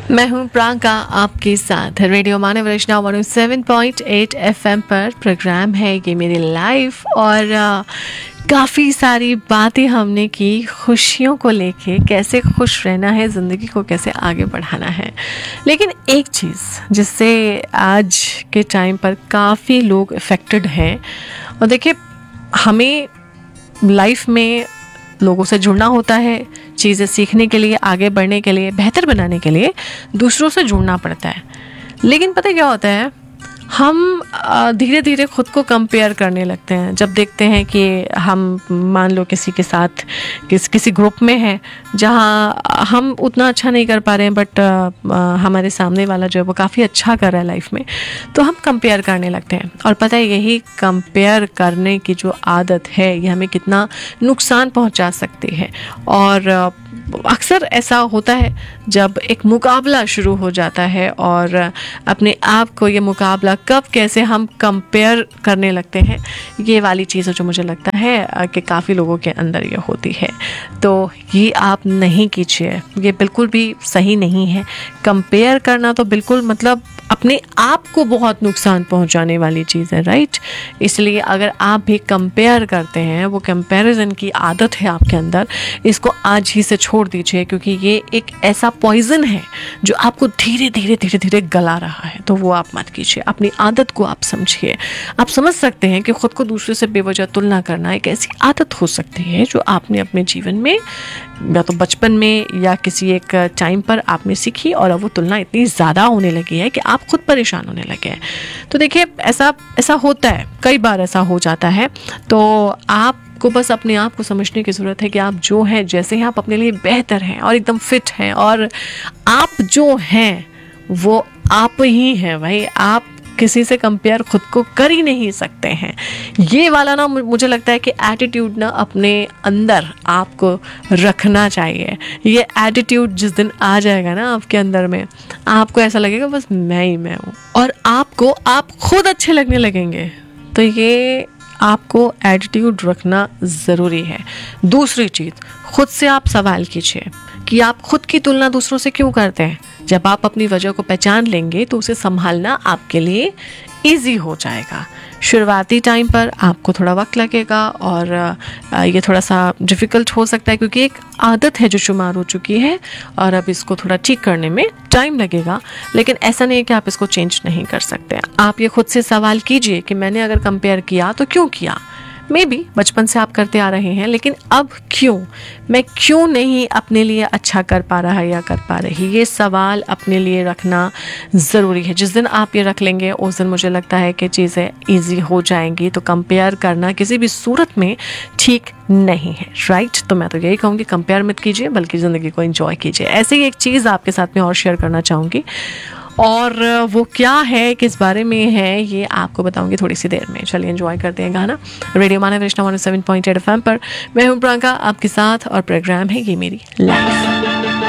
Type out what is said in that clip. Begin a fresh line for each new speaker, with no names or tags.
मैं हूं प्रांका आपके साथ रेडियो मानव वैष्णव 107.8 FM पर। प्रोग्राम है ये मेरी लाइफ और काफ़ी सारी बातें हमने की खुशियों को लेके, कैसे खुश रहना है, ज़िंदगी को कैसे आगे बढ़ाना है। लेकिन एक चीज़ जिससे आज के टाइम पर काफ़ी लोग अफेक्टेड हैं, और देखिए हमें लाइफ में लोगों से जुड़ना होता है, चीज़ें सीखने के लिए, आगे बढ़ने के लिए, बेहतर बनाने के लिए दूसरों से जुड़ना पड़ता है। लेकिन पता क्या होता है, हम धीरे धीरे खुद को कंपेयर करने लगते हैं। जब देखते हैं कि हम मान लो किसी के साथ किसी ग्रुप में हैं जहाँ हम उतना अच्छा नहीं कर पा रहे हैं, बट हमारे सामने वाला जो है वो काफ़ी अच्छा कर रहा है लाइफ में, तो हम कंपेयर करने लगते हैं। और पता है यही कंपेयर करने की जो आदत है ये हमें कितना नुकसान पहुंचा सकती है। और अक्सर ऐसा होता है जब एक मुकाबला शुरू हो जाता है, और अपने आप को ये मुकाबला कब कैसे हम कंपेयर करने लगते हैं, ये वाली चीज़ जो मुझे लगता है कि काफ़ी लोगों के अंदर ये होती है। तो ये आप नहीं कीजिए, ये बिल्कुल भी सही नहीं है। कंपेयर करना तो बिल्कुल मतलब अपने आप को बहुत नुकसान पहुंचाने वाली चीज़ है, राइट। इसलिए अगर आप भी कंपेयर करते हैं, वो कंपैरिजन की आदत है आपके अंदर, इसको आज ही से छोड़ दीजिए, क्योंकि ये एक ऐसा पॉइजन है जो आपको धीरे धीरे धीरे धीरे गला रहा है। तो वो आप मत कीजिए, अपनी आदत को आप समझिए। आप समझ सकते हैं कि खुद को दूसरे से बेवजह तुलना करना एक ऐसी आदत हो सकती है जो आपने अपने जीवन में या तो बचपन में या किसी एक टाइम पर आपने सीखी, और अब वो तुलना इतनी ज़्यादा होने लगी है कि आप खुद परेशान होने लगे हैं। तो देखिए ऐसा होता है, कई बार ऐसा हो जाता है। तो आपको बस अपने आप को समझने की ज़रूरत है कि आप जो हैं, जैसे हैं, आप अपने लिए बेहतर हैं और एकदम फिट हैं, और आप जो हैं वो आप ही हैं भाई। आप किसी से कंपेयर खुद को कर ही नहीं सकते हैं। ये वाला ना मुझे लगता है कि एटीट्यूड ना अपने अंदर आपको रखना चाहिए। ये एटीट्यूड जिस दिन आ जाएगा ना आपके अंदर में, आपको ऐसा लगेगा बस मैं ही मैं हूँ, और आपको आप खुद अच्छे लगने लगेंगे। तो ये आपको एटीट्यूड रखना ज़रूरी है। दूसरी चीज़, खुद से आप सवाल कीजिए कि आप खुद की तुलना दूसरों से क्यों करते हैं। जब आप अपनी वजह को पहचान लेंगे तो उसे संभालना आपके लिए इजी हो जाएगा। शुरुआती टाइम पर आपको थोड़ा वक्त लगेगा, और ये थोड़ा सा डिफ़िकल्ट हो सकता है, क्योंकि एक आदत है जो शुमार हो चुकी है, और अब इसको थोड़ा ठीक करने में टाइम लगेगा। लेकिन ऐसा नहीं है कि आप इसको चेंज नहीं कर सकते। आप ये खुद से सवाल कीजिए कि मैंने अगर कंपेयर किया तो क्यों किया। मे बी बचपन से आप करते आ रहे हैं, लेकिन अब क्यों, मैं क्यों नहीं अपने लिए अच्छा कर पा रहा या कर पा रही। ये सवाल अपने लिए रखना ज़रूरी है। जिस दिन आप ये रख लेंगे उस दिन मुझे लगता है कि चीज़ें ईजी हो जाएंगी। तो कंपेयर करना किसी भी सूरत में ठीक नहीं है, राइट। तो मैं तो यही कहूँगी, कंपेयर मत कीजिए, बल्कि ज़िंदगी को एंजॉय कीजिए। ऐसे ही एक चीज़ आपके साथ में और शेयर करना चाहूँगी, और वो क्या है, किस बारे में है, ये आपको बताऊंगी थोड़ी सी देर में। चलिए एंजॉय करते हैं गाना रेडियो मानव वैष्णव 107.8 FM पर। मैं हूं प्रियंका आपके साथ, और प्रोग्राम है ये मेरी लाइफ।